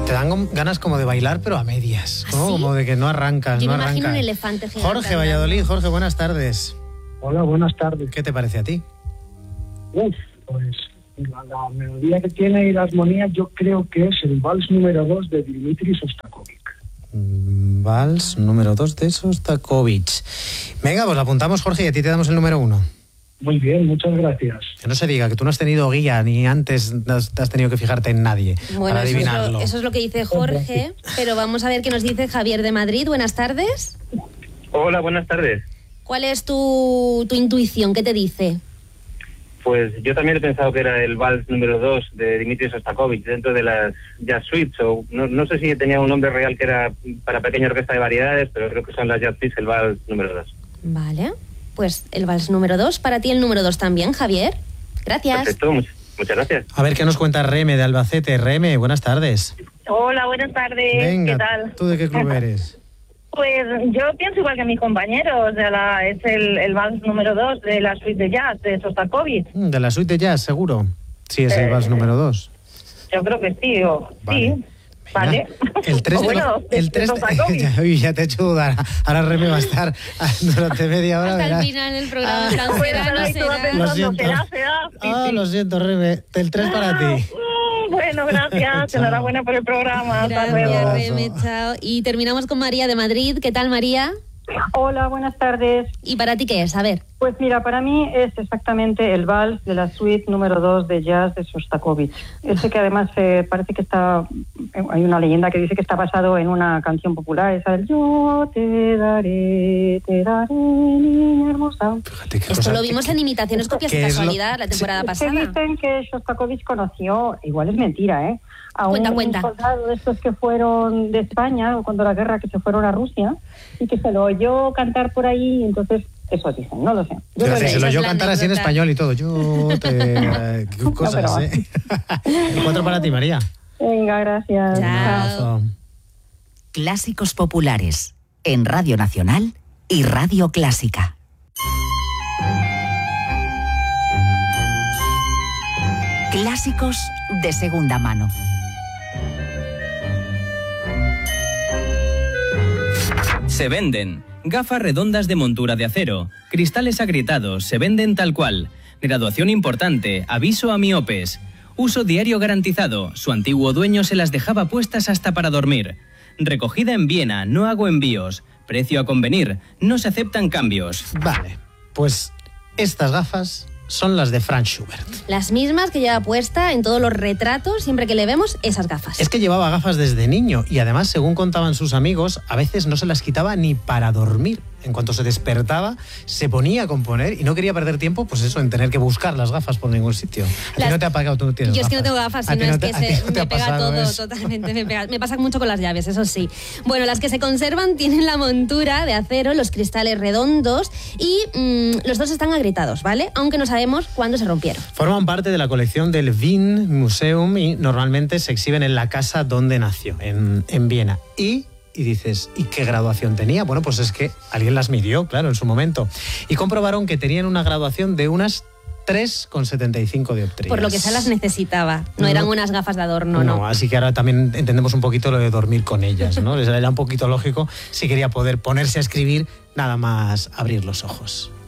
Te dan ganas como de bailar, pero a medias, ¿no? ¿Sí? Como de que no arrancas, Yo no me arranca. imagino un elefante gigante. Jorge, Valladolid. Jorge, buenas tardes. Hola, buenas tardes. ¿Qué te parece a ti? Pues la melodía que tiene y la armonía yo creo que es el vals número 2 de Dmitri Shostakovich. Vals número 2 de Shostakovich. Venga, pues la apuntamos, Jorge, y a ti te damos el número 1. Muy bien, muchas gracias. Que no se diga que tú no has tenido guía ni antes te has tenido que fijarte en nadie para adivinarlo. Eso es lo que dice Jorge, pero vamos a ver qué nos dice Javier de Madrid. Buenas tardes. Hola, buenas tardes. ¿Cuál es tu intuición? ¿Qué te dice? Pues yo también he pensado que era el vals número 2 de Dmitri Shostakovich dentro de las Jazz Suites, o no sé si tenía un nombre real que era para pequeña orquesta de variedades, pero creo que son las Jazz Suites el vals número 2. Vale, pues el vals número 2, para ti el número 2 también, Javier. Gracias. Perfecto, muchas gracias. A ver qué nos cuenta Reme de Albacete. Reme, buenas tardes. Hola, buenas tardes. Venga, ¿qué tal? ¿tú de qué club eres? Pues yo pienso igual que mis compañeros, es el vals número 2 de la suite de jazz de Shostakovich. De la suite de jazz, seguro. Sí, es el vals número 2. Yo creo que sí, Vale. sí. Vale. El 3 el 3 ya te he hecho dudar. Ahora Reme va a estar durante media hora. Hasta verás. el final del programa. Lo siento. será. Lo siento, Reme. El 3 para ti. Bueno, gracias. Chao. Enhorabuena por el programa. Hasta luego. Gracias, Reme, chao. Y terminamos con María de Madrid. ¿Qué tal, María? Hola, buenas tardes. ¿Y para ti qué es? A ver. Pues mira, para mí es exactamente el vals de la suite número 2 de jazz de Shostakovich. Ese que además parece que hay una leyenda que dice que está basado en una canción popular, esa del Yo te daré, niña hermosa. Fíjate qué Esto cosa, lo vimos en Imitaciones Copias de Casualidad la temporada Es que pasada. dicen que Shostakovich conoció, igual es mentira, a Cuenta. un soldado de estos que fueron de España, cuando la guerra, que se fueron a Rusia, y que se lo oyó cantar por ahí, y entonces eso dicen, no lo sé. Yo Fíjate, lo se leí. lo es yo la cantar así en anécdota. español y todo. Yo te... Qué cosas, pero- ¿eh? El 4 para ti, María. Venga, gracias. Chao. Un abrazo. Clásicos populares en Radio Nacional y Radio Clásica. Clásicos de segunda mano. Se venden. Gafas redondas de montura de acero. Cristales agrietados. Se venden tal cual. Graduación importante. Aviso a miopes. Uso diario garantizado. Su antiguo dueño se las dejaba puestas hasta para dormir. Recogida en Viena. No hago envíos. Precio a convenir. No se aceptan cambios. Vale, pues estas gafas son las de Franz Schubert. Las mismas que lleva puesta en todos los retratos, siempre que le vemos esas gafas. Es que llevaba gafas desde niño y además, según contaban sus amigos, a veces no se las quitaba ni para dormir. En cuanto se despertaba, se ponía a componer y no quería perder tiempo, pues eso, en tener que buscar las gafas por ningún sitio. ¿A ti no te ha pagado? ¿Tú no tienes Yo es gafas? que no tengo gafas, ¿A sino ti no es te- que a ti no te me ha pega pasado todo, eso? totalmente. Me pasa mucho con las llaves, eso sí. Bueno, las que se conservan tienen la montura de acero, los cristales redondos y los dos están agrietados, ¿vale? Aunque no sabemos cuándo se rompieron. Forman parte de la colección del Wien Museum y normalmente se exhiben en la casa donde nació, en Viena. Y dices, ¿y qué graduación tenía? Bueno, pues es que alguien las midió, claro, en su momento. Y comprobaron que tenían una graduación de unas 3,75 dioptrías. Por lo que se las necesitaba. No eran unas gafas de adorno, no. Así que ahora también entendemos un poquito lo de dormir con ellas, ¿no? Les era un poquito lógico si quería poder ponerse a escribir nada más abrir los ojos.